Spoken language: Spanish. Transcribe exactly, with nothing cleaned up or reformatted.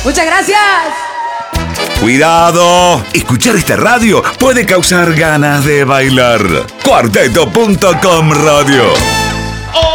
Muchas gracias. ¡Cuidado! Escuchar esta radio puede causar ganas de bailar. Cuarteto punto com Radio.